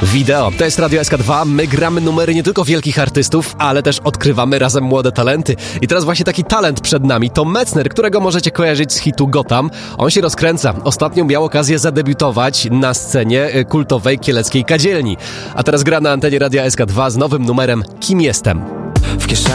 Wideo. To jest Radio SK2. My gramy numery nie tylko wielkich artystów, ale też odkrywamy razem młode talenty. I teraz właśnie taki talent przed nami to Metzner, którego możecie kojarzyć z hitu Gotham. On się rozkręca. Ostatnio miał okazję zadebiutować na scenie kultowej kieleckiej kadzielni. A teraz gra na antenie Radia SK2 z nowym numerem Kim jestem.